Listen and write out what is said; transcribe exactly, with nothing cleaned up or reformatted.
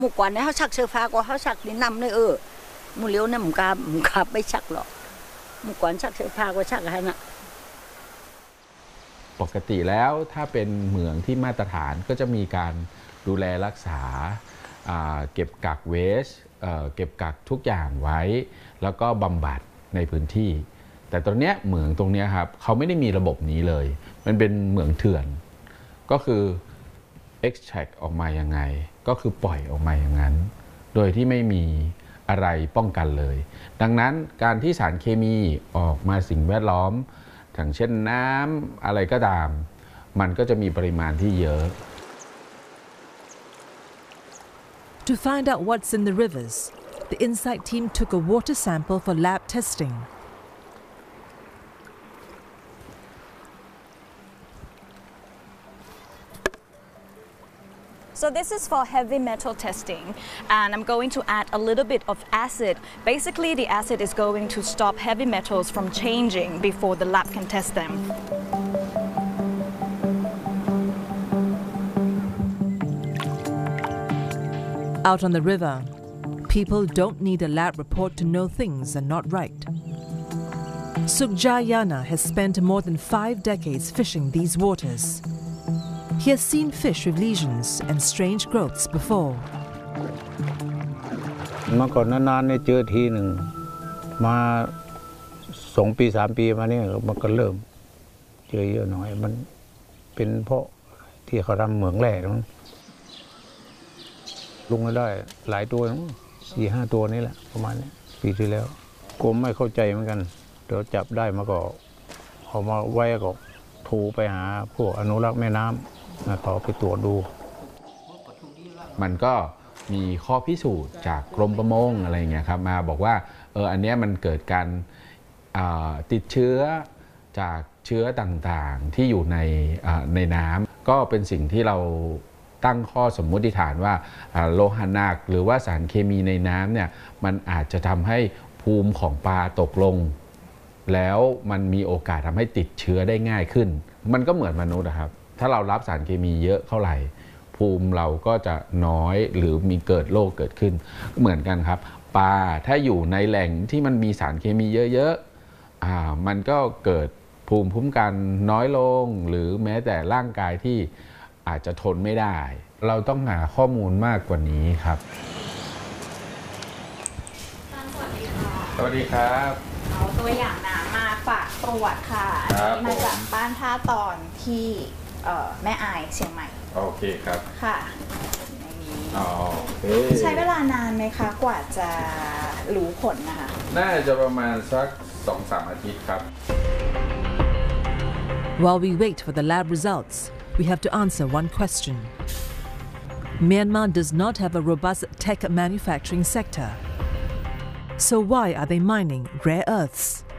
หมู่กวนเนี่ยเขาชักเสื้อผ้าก็เขาชักดินนำเลยเออหมู่เลี้ยวเนี่ยหมู่กาหมู่กาไม่ชักหรอกหมู่กวนชักเสื้อผ้าก็ชักอะไรนะปกติแล้วถ้าเป็นเหมืองที่มาตรฐานก็จะมีการดูแลรักษาเก็บกักเวสเก็บกักทุกอย่างไว้แล้วก็บำบัดในพื้นที่แต่ตรงเนี้ยเหมืองตรงเนี้ยครับเขาไม่ได้มีระบบนี้เลยมันเป็นเหมืองเถื่อนก็คือ extract ออกมายังไงก็คือปล่อยออกมาอย่างนั้นโดยที่ไม่มีอะไรป้องกันเลยดังนั้นการที่สารเคมีออกมาสิ่งแวดล้อมอย่างเช่นน้ำอะไรก็ตามมันก็จะมีปริมาณที่เยอะ To find out what's in the rivers, the InSight team took a water sample for lab testing. So this is for heavy metal testing, and I'm going to add a little bit of acid. Basically, the acid is going to stop heavy metals from changing before the lab can test them. Out on the river, people don't need a lab report to know things are not right. Sukhjayana has spent more than five decades fishing these waters. He has seen fish with lesions and strange growths before. เมื่อก่อนนานๆเนี่ยเจอทีหนึ่งมาสองปีสามปีมาเนี่ยมันก็เริ่มเจอเยอะหน่อยมันเป็นเพราะที่เขาทำเหมืองแร่มั้งลุงก็ได้หลายตัวสี่ห้าตัวนี่แหละประมาณนี้ปีที่แล้วกรมไม่เข้าใจเหมือนกันเดี๋ยวจับได้มาก็เอามาไว้ก็ถูไปหาพวกอนุรักษ์แม่น้ำนะเขาไปตรวจดูมันก็มีข้อพิสูจน์จากกรมประมงอะไรเงี้ยครับมาบอกว่าเอออันนี้มันเกิดการติดเชื้อจากเชื้อต่างๆที่อยู่ในในน้ำก็เป็นสิ่งที่เราตั้งข้อสมมติฐานว่าโลหะหนักหรือว่าสารเคมีในน้ำเนี่ยมันอาจจะทำให้ภูมิของปลาตกลงแล้วมันมีโอกาสทำให้ติดเชื้อได้ง่ายขึ้นมันก็เหมือนมนุษย์นะครับถ้าเรารับสารเคมีเยอะเท่าไหร่ภูมิเราก็จะน้อยหรือมีเกิดโรคเกิดขึ้นเหมือนกันครับปลาถ้าอยู่ในแหล่งที่มันมีสารเคมีเยอะๆอ่ามันก็เกิดภูมิคุ้มกันน้อยลงหรือแม้แต่ร่างกายที่อาจจะทนไม่ได้เราต้องหาข้อมูลมากกว่านี้ครับสวัสดีค่ะสวัสดีครับเอาตัวอย่างน้ำมาฝากตรวจค่ะอันนี้มาจากบ้านท่าตอนที่แม่อายเชียงใหม่โอเคครับค่ะอ๋อใช้เวลานานไหมคะกว่าจะรู้ผลนะคะน่าจะประมาณสัก สองถึงสาม อาทิตย์ครับ While we wait for the lab results, we have to answer one question. Myanmar does not have a robust tech manufacturing sector. So why are they mining rare earths?